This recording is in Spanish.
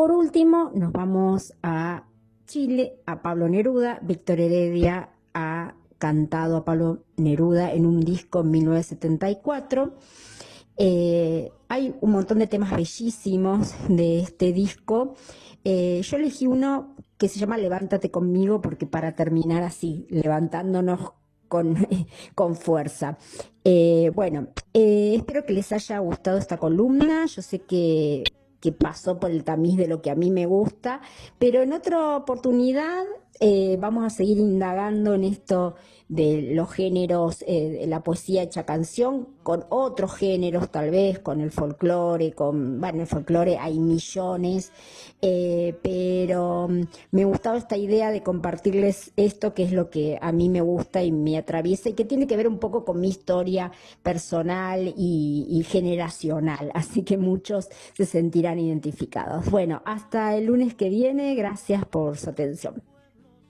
por último, nos vamos a Chile, a Pablo Neruda. Víctor Heredia ha cantado a Pablo Neruda en un disco en 1974. Hay un montón de temas bellísimos de este disco. Yo elegí uno que se llama Levántate conmigo, porque para terminar así, levantándonos con, con fuerza. Espero que les haya gustado esta columna. Yo sé que pasó por el tamiz de lo que a mí me gusta, pero en otra oportunidad vamos a seguir indagando en esto de los géneros, de la poesía hecha canción, con otros géneros tal vez, con el folclore, el folclore hay millones, pero me gustaba esta idea de compartirles esto, que es lo que a mí me gusta y me atraviesa y que tiene que ver un poco con mi historia personal y generacional, así que muchos se sentirán identificados. Bueno, hasta el lunes que viene, gracias por su atención.